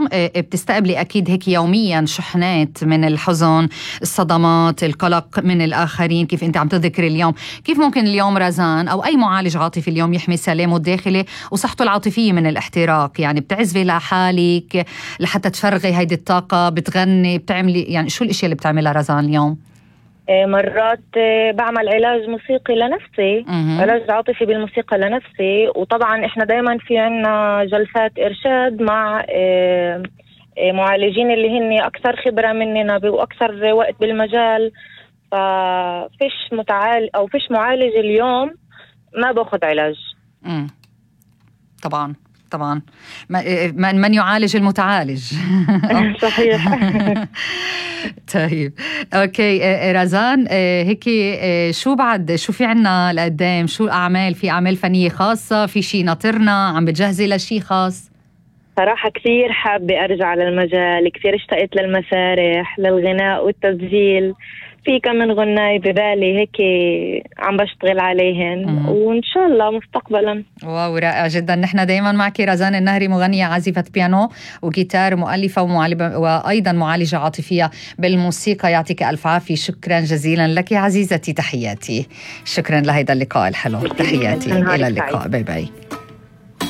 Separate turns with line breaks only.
اليوم بتستقبلي أكيد هيك يوميا شحنات من الحزن، الصدمات، القلق من الآخرين، كيف أنت عم تذكري اليوم. كيف ممكن اليوم رزان أو أي معالج عاطفي اليوم يحمي سلامه الداخلي وصحته العاطفية من الاحتراق؟ يعني بتعزفي لحالك لحتى تفرغي هيدي الطاقة، بتغني، بتعملي، يعني شو الأشياء اللي بتعملها رزان اليوم؟
مرات بعمل علاج موسيقي لنفسي، علاج عاطفي بالموسيقى لنفسي. وطبعا احنا دايما في عنا جلسات إرشاد مع معالجين اللي هن أكثر خبرة مننا وأكثر وقت بالمجال. ففيش فيش معالج اليوم ما باخد علاج.
طبعا من يعالج المتعالج.
صحيح.
طيب اوكي رزان، هيك شو في عنا لقدام؟ شو الأعمال؟ في أعمال فنية خاصة؟ في شي ناطرنا؟ عم بتجهزي لشي خاص؟
صراحة كثير حابة أرجع للمجال، كثير اشتقت للمسارح، للغناء والتسجيل. في كم من غناي ببالي هيك عم بشتغل عليهن وإن شاء الله مستقبلا.
واو، رائع جدا. نحن دايما معك رزان النهري، مغنية عازفة بيانو وجيتار، مؤلفة وأيضا معالجة عاطفية بالموسيقى. يعطيك ألف عافية، شكرا جزيلا لك عزيزتي، تحياتي. شكرا لهذا اللقاء الحلو، تحياتي، إلى اللقاء، باي باي.